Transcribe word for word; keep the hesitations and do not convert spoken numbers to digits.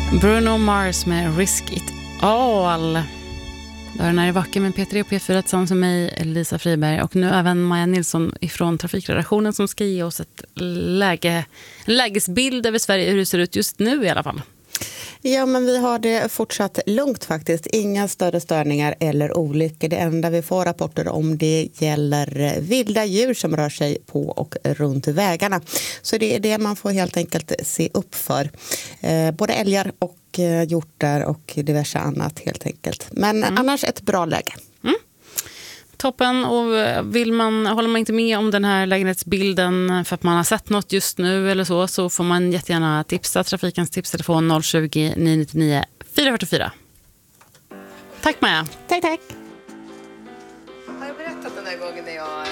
Bruno Mars med Risk It All. Dörren är vacker med Peter E P fyra tillsammans med mig, Lisa Friberg, och nu även Maja Nilsson ifrån Trafikredaktionen som ska ge oss ett läge, en lägesbild över Sverige, hur det ser ut just nu i alla fall. Ja, men vi har det fortsatt lugnt faktiskt. Inga större störningar eller olyckor. Det enda vi får rapporter om det gäller vilda djur som rör sig på och runt vägarna. Så det är det man får helt enkelt se upp för. Eh, både älgar och eh, hjortar och diverse annat helt enkelt. Men mm. annars ett bra läge. Mm. Toppen, och vill man, håller man inte med om den här lägenhetsbilden för att man har sett något just nu eller så, så får man jättegärna tipsa Trafikens tipstelefon noll tjugo, nio nio nio, fyra fyra fyra. Tack Maja. Tack, tack. Har jag berättat den där gången när jag